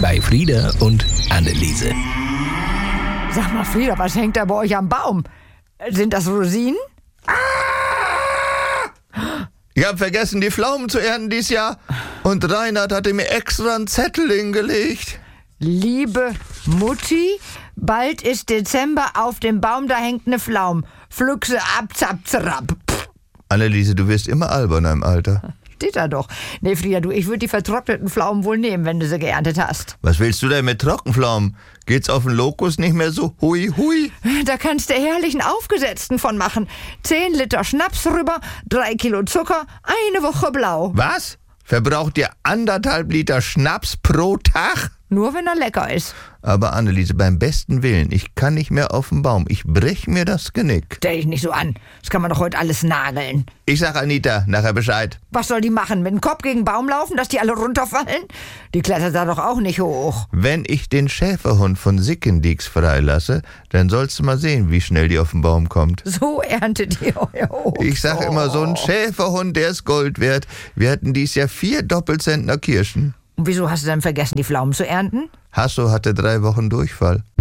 bei Frieda und Anneliese. Sag mal, Frieda, was hängt da bei euch am Baum? Sind das Rosinen? Ich habe vergessen, die Pflaumen zu ernten dieses Jahr. Und Reinhard hatte mir extra einen Zettel hingelegt. Liebe Mutti, bald ist Dezember, auf dem Baum, da hängt eine Pflaum. Pflück sie ab, zapp, zerab. Anneliese, du wirst immer alberner im Alter. Steht da doch. Nee, Frieda, du, ich würde die vertrockneten Pflaumen wohl nehmen, wenn du sie geerntet hast. Was willst du denn mit Trockenpflaumen? Geht's auf den Lokus nicht mehr so hui hui? Da kannst du herrlichen Aufgesetzten von machen. 10 Liter Schnaps rüber, 3 Kilo Zucker, eine Woche blau. Was? Verbraucht ihr 1,5 Liter Schnaps pro Tag? Nur wenn er lecker ist. Aber Anneliese, beim besten Willen, ich kann nicht mehr auf den Baum. Ich brech mir das Genick. Stell dich nicht so an. Das kann man doch heute alles nageln. Ich sag Anita nachher Bescheid. Was soll die machen? Mit dem Kopf gegen den Baum laufen, dass die alle runterfallen? Die klettert da doch auch nicht hoch. Wenn ich den Schäferhund von Sickendieks freilasse, dann sollst du mal sehen, wie schnell die auf den Baum kommt. So erntet ihr euer Obst. Ich sag immer, so ein Schäferhund, der ist Gold wert. Wir hatten dies Jahr 4 Doppelzentner Kirschen. Und wieso hast du dann vergessen, die Pflaumen zu ernten? Hasso hatte 3 Wochen Durchfall.